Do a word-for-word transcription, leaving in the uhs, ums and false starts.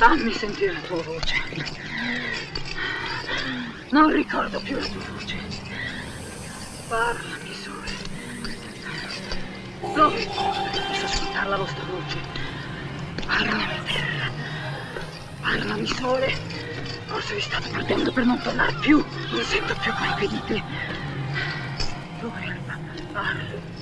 Fammi sentire la tua voce. Non ricordo più la tua voce. Parlami, sole. Dove posso ascoltare la vostra voce? Parlami, terra. Parlami, sole. Forse vi state perdendo per non tornare più. Non sento più quei pedite. Dove? Parla.